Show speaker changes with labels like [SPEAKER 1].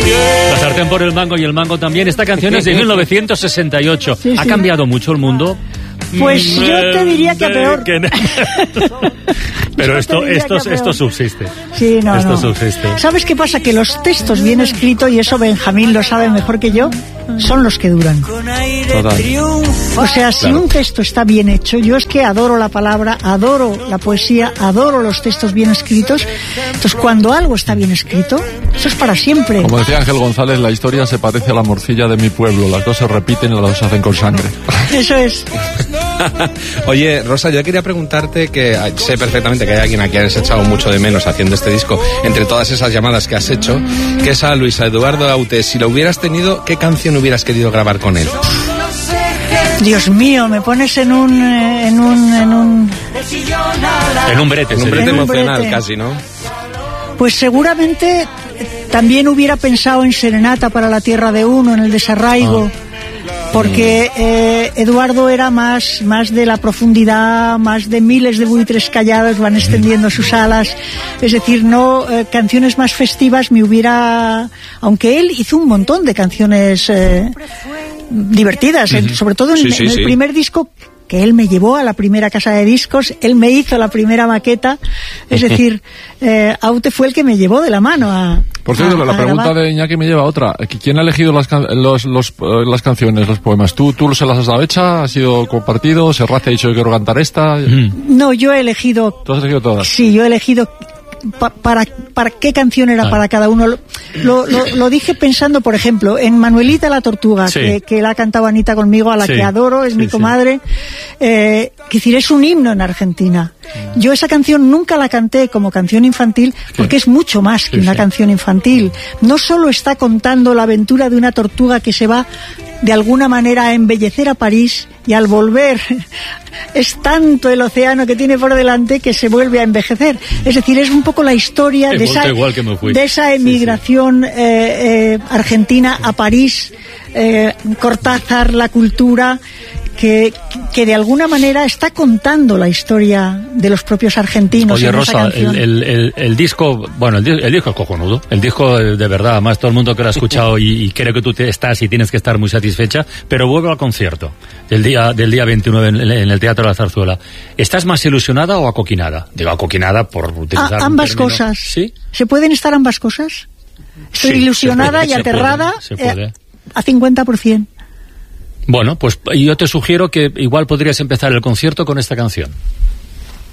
[SPEAKER 1] La sartén por el mango y el mango también. Esta canción es de 1968.
[SPEAKER 2] Sí,
[SPEAKER 1] ¿Ha
[SPEAKER 2] sí.
[SPEAKER 1] cambiado mucho el mundo?
[SPEAKER 2] Pues yo te diría que peor.
[SPEAKER 1] Pero esto
[SPEAKER 2] peor.
[SPEAKER 1] subsiste.
[SPEAKER 2] Sí, no,
[SPEAKER 1] esto
[SPEAKER 2] no.
[SPEAKER 1] subsiste.
[SPEAKER 2] ¿Sabes qué pasa? Que los textos bien escritos, y eso Benjamín lo sabe mejor que yo, son los que duran.
[SPEAKER 3] Total.
[SPEAKER 2] O sea, si un texto está bien hecho, yo es que adoro la palabra, adoro la poesía, adoro los textos bien escritos. Entonces, cuando algo está bien escrito, eso es para siempre.
[SPEAKER 3] Como decía Ángel González, la historia se parece a la morcilla de mi pueblo. Las dos se repiten y las dos se hacen con sangre.
[SPEAKER 2] Eso es.
[SPEAKER 4] Oye, Rosa, yo quería preguntarte, que sé perfectamente que hay alguien a quien has echado mucho de menos haciendo este disco, entre todas esas llamadas que has hecho, que es a Luis Eduardo Aute. Si lo hubieras tenido, ¿qué canción hubieras querido grabar con él?
[SPEAKER 2] Dios mío, me pones en un
[SPEAKER 1] brete.
[SPEAKER 4] En un brete
[SPEAKER 2] En un
[SPEAKER 4] emocional
[SPEAKER 2] brete.
[SPEAKER 4] casi, ¿no?
[SPEAKER 2] Pues seguramente también hubiera pensado en Serenata para la Tierra de Uno, en el desarraigo, porque Eduardo era más de la profundidad, más de miles de buitres callados van extendiendo sus alas, es decir, no canciones más festivas me hubiera, aunque él hizo un montón de canciones divertidas, sobre todo en el primer disco, que él me llevó a la primera casa de discos, él me hizo la primera maqueta, es decir, Aute fue el que me llevó de la mano a...
[SPEAKER 3] Por cierto, la pregunta
[SPEAKER 2] grabar.
[SPEAKER 3] de Iñaki me lleva a otra. ¿Quién ha elegido las canciones, los poemas? ¿Tú se las has dado hecha? ¿Ha sido compartido? ¿Serrat te ha dicho que quiero cantar esta?
[SPEAKER 2] No, yo he elegido...
[SPEAKER 3] ¿Tú has elegido todas?
[SPEAKER 2] Sí, yo he elegido para qué canción era para cada uno. Lo dije pensando, por ejemplo, en Manuelita la Tortuga,
[SPEAKER 1] Sí.
[SPEAKER 2] que la ha cantado Anita conmigo, a la
[SPEAKER 1] Sí.
[SPEAKER 2] que adoro, es mi comadre. Es decir, es un himno en Argentina. Yo esa canción nunca la canté como canción infantil porque es mucho más que una canción infantil. No solo está contando la aventura de una tortuga que se va de alguna manera a embellecer a París, y al volver es tanto el océano que tiene por delante que se vuelve a envejecer. Es decir, es un poco la historia de esa emigración argentina a París, Cortázar, la cultura, que de alguna manera está contando la historia de los propios argentinos.
[SPEAKER 1] Oye,
[SPEAKER 2] en
[SPEAKER 1] Rosa,
[SPEAKER 2] esa canción.
[SPEAKER 1] el disco, bueno, el disco es cojonudo, el disco de verdad, además todo el mundo que lo ha escuchado y creo que tú estás y tienes que estar muy satisfecha, pero vuelvo al concierto del día 29 en el Teatro de la Zarzuela. ¿Estás más ilusionada o acoquinada? Digo acoquinada por utilizar
[SPEAKER 2] ambas
[SPEAKER 1] un término.
[SPEAKER 2] cosas.
[SPEAKER 1] ¿Sí?
[SPEAKER 2] ¿Se pueden estar ambas cosas? Estoy
[SPEAKER 1] Sí,
[SPEAKER 2] ilusionada
[SPEAKER 1] se
[SPEAKER 2] y aterrada
[SPEAKER 1] se puede.
[SPEAKER 2] a 50%.
[SPEAKER 1] Bueno, pues yo te sugiero que igual podrías empezar el concierto con esta canción.